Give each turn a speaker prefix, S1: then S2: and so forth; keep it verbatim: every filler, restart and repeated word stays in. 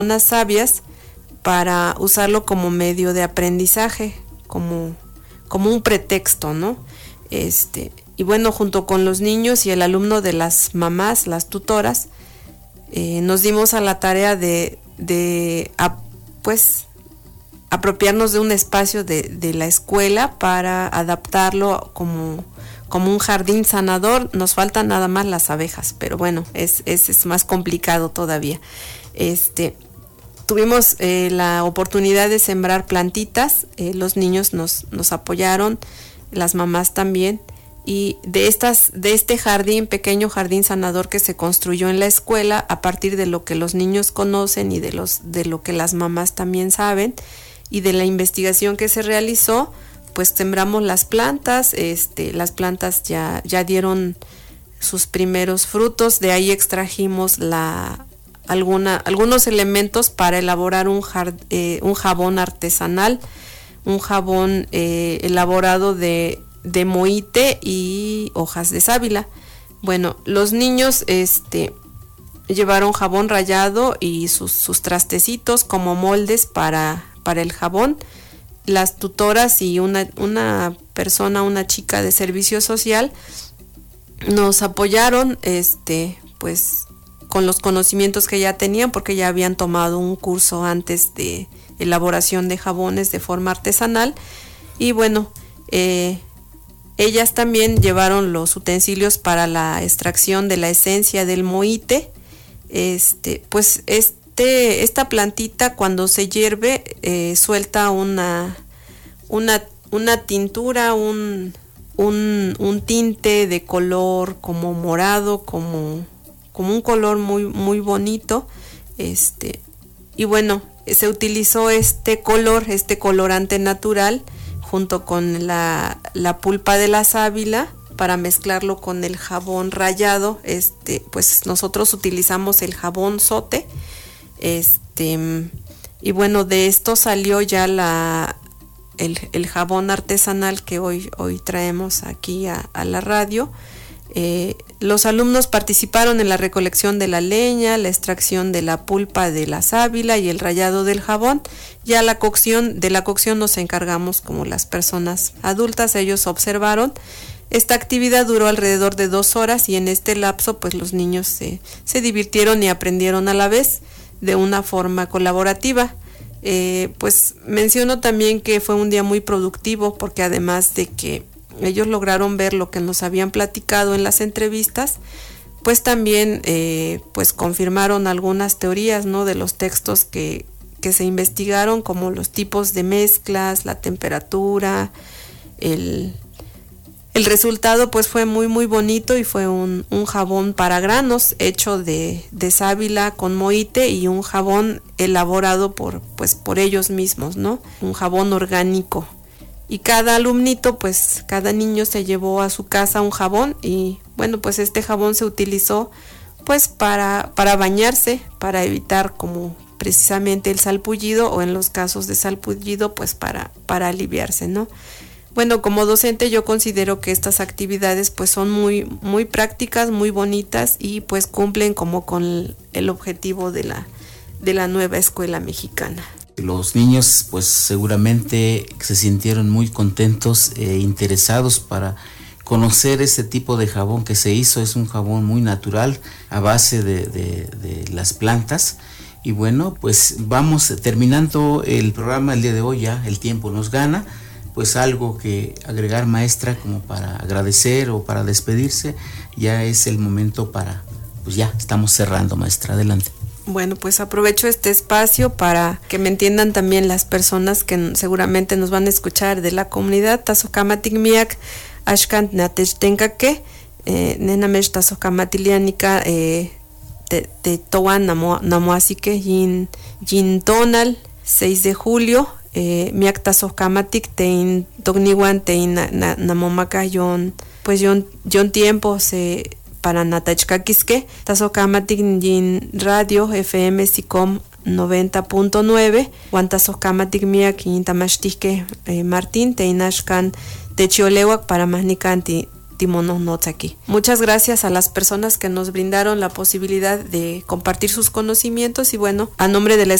S1: unas sabias para usarlo como medio de aprendizaje, como, como un pretexto, ¿no? Este, y bueno, junto con los niños y el alumno de las mamás, las tutoras, eh, nos dimos a la tarea de, de a, pues, apropiarnos de un espacio de, de la escuela para adaptarlo como, como un jardín sanador. Nos faltan nada más las abejas, pero bueno, es, es, es más complicado todavía. Este, tuvimos eh, la oportunidad de sembrar plantitas, eh, los niños nos, nos apoyaron, las mamás también, y de estas, de este jardín, pequeño jardín sanador que se construyó en la escuela, a partir de lo que los niños conocen y de los, de lo que las mamás también saben, y de la investigación que se realizó, pues sembramos las plantas, este, las plantas ya, ya dieron sus primeros frutos, de ahí extrajimos la, alguna, algunos elementos para elaborar un, jar, eh, un jabón artesanal, un jabón eh, elaborado de, de moite y hojas de sábila. Bueno, los niños este, llevaron jabón rallado y sus, sus trastecitos como moldes para, para el jabón. Las tutoras y una, una persona, una chica de servicio social, nos apoyaron este, pues, con los conocimientos que ya tenían, porque ya habían tomado un curso antes de elaboración de jabones de forma artesanal. Y bueno, eh, ellas también llevaron los utensilios para la extracción de la esencia del moite. Este, pues este, esta plantita cuando se hierve eh, suelta una, una, una tintura, un, un, un tinte de color como morado, como, como un color muy, muy bonito. Este, y bueno, se utilizó este color, este colorante natural, junto con la, la pulpa de la sábila para mezclarlo con el jabón rallado. Este, pues nosotros utilizamos el jabón sote, este, y bueno, de esto salió ya la, el, el jabón artesanal que hoy, hoy traemos aquí a, a la radio. Eh, los alumnos participaron en la recolección de la leña, la extracción de la pulpa de la sábila y el rallado del jabón. Ya la cocción, de la cocción nos encargamos como las personas adultas, ellos observaron. Esta actividad duró alrededor de dos horas y en este lapso pues los niños se, se divirtieron y aprendieron a la vez de una forma colaborativa. Eh, pues menciono también que fue un día muy productivo, porque además de que ellos lograron ver lo que nos habían platicado en las entrevistas, pues también eh, pues confirmaron algunas teorías, ¿no?, de los textos que, que se investigaron, como los tipos de mezclas, la temperatura. El, el resultado pues fue muy muy bonito y fue un, un jabón para granos hecho de, de sábila con moite y un jabón elaborado por, pues, por ellos mismos, ¿no?, un jabón orgánico. Y cada alumnito, pues cada niño se llevó a su casa un jabón y bueno, pues este jabón se utilizó pues para, para bañarse, para evitar como precisamente el salpullido, o en los casos de salpullido pues para, para aliviarse, ¿no? Bueno, como docente yo considero que estas actividades pues son muy, muy prácticas, muy bonitas y pues cumplen como con el objetivo de la, de la nueva escuela mexicana.
S2: Los niños pues seguramente se sintieron muy contentos e interesados para conocer este tipo de jabón que se hizo. Es un jabón muy natural a base de, de, de las plantas. Y bueno, pues vamos terminando el programa el día de hoy, ya el tiempo nos gana. Pues algo que agregar, maestra, como para agradecer o para despedirse, ya es el momento para, pues ya estamos cerrando, maestra, adelante.
S1: Bueno, pues aprovecho este espacio para que me entiendan también las personas que seguramente nos van a escuchar de la comunidad. Tasokamatik miak ashkant natechtenkake, nenamesh tasokamatilianica de toan namo así que yin yin tonal seis de julio, miak tasokamatik tein togniwan tein namomaka yon, pues yon yon tiempo se para Natachcaquisque, Tasokamatic Yin Radio F M SICOM noventa punto nueve, Guantasokamatic Mia Quintamashtique eh, Martín, Teinashkan Techiolewak para Mahnicanti Timononots aquí. Muchas gracias a las personas que nos brindaron la posibilidad de compartir sus conocimientos y bueno, a nombre de la